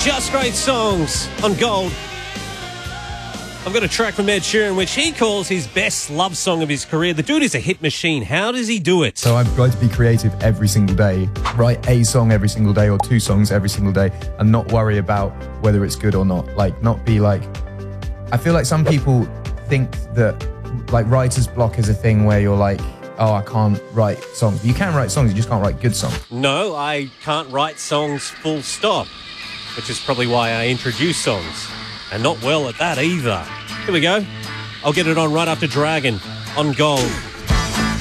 Just Great Songs on Gold. I've got a track from Ed Sheeran which he calls his best love song of his career. The dude is a hit machine. How does he do it? So I've tried to be creative every single day, write a song every single day or 2 songs every single day, and not worry about whether it's good or not. Like, not be like... I feel like some people think that, like, writer's block is a thing where you're like, oh, I can't write songs. You can write songs, you just can't write good songs. No, I can't write songs full stop, which is probably why I introduce songs. And not well at that either. Here we go. I'll get it on right after Dragon on Gold.